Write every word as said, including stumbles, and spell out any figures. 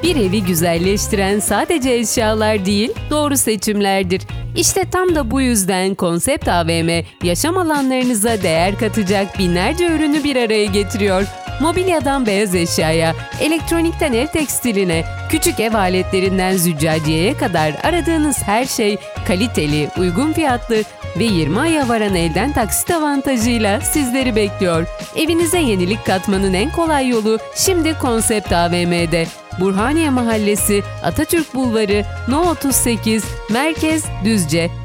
Bir evi güzelleştiren sadece eşyalar değil, doğru seçimlerdir. İşte tam da bu yüzden Konsept A V M, yaşam alanlarınıza değer katacak binlerce ürünü bir araya getiriyor. Mobilyadan beyaz eşyaya, elektronikten ev tekstiline, küçük ev aletlerinden züccaciyeye kadar aradığınız her şey kaliteli, uygun fiyatlı ve yirmi aya varan elden taksit avantajıyla sizleri bekliyor. Evinize yenilik katmanın en kolay yolu şimdi Konsept A V M'de. Burhaniye Mahallesi, Atatürk Bulvarı, No otuz sekiz, Merkez, Düzce.